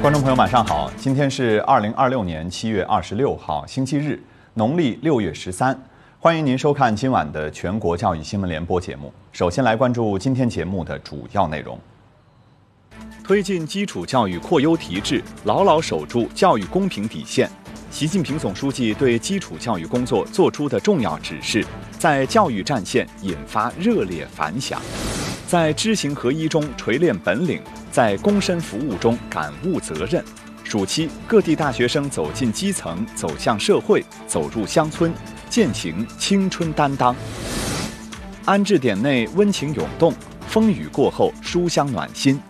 观众朋友，晚上好！今天是2026年7月26号，星期日，农历6月13。欢迎您收看今晚的全国教育新闻联播节目。首先来关注今天节目的主要内容：推进基础教育扩优提质，牢牢守住教育公平底线。习近平总书记对基础教育工作作出的重要指示，在教育战线引发热烈反响。在知行合一中锤炼本领，在躬身服务中感悟责任。暑期，各地大学生走进基层，走向社会，走入乡村，践行青春担当。安置点内温情涌动，风雨过后书香暖心。